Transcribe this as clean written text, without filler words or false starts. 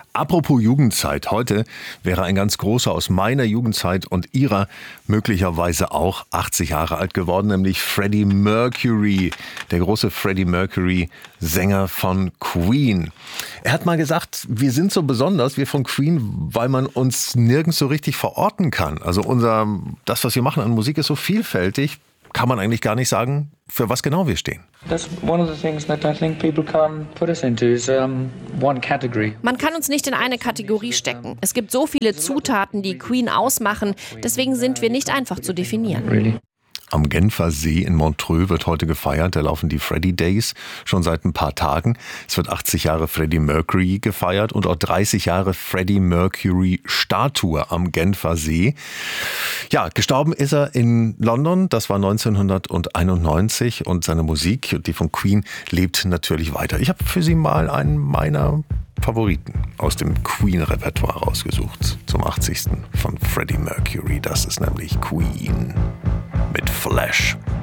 Apropos Jugendzeit, heute wäre ein ganz großer aus meiner Jugendzeit und ihrer möglicherweise auch 80 Jahre alt geworden, nämlich Freddie Mercury, der große Freddie Mercury, Sänger von Queen. Er hat mal gesagt, wir sind so besonders, wir von Queen, weil man uns nirgends so richtig verorten kann. Also das, was wir machen an Musik, ist so vielfältig, kann man eigentlich gar nicht sagen, für was genau wir stehen. Man kann uns nicht in eine Kategorie stecken. Es gibt so viele Zutaten, die Queen ausmachen, deswegen sind wir nicht einfach zu definieren. Am Genfer See in Montreux wird heute gefeiert. Da laufen die Freddie Days schon seit ein paar Tagen. Es wird 80 Jahre Freddie Mercury gefeiert und auch 30 Jahre Freddie Mercury Statue am Genfer See. Ja, gestorben ist er in London. Das war 1991 und seine Musik, die von Queen, lebt natürlich weiter. Ich habe für Sie mal einen meiner Favoriten aus dem Queen-Repertoire rausgesucht zum 80. von Freddie Mercury. Das ist nämlich Queen mit Flash.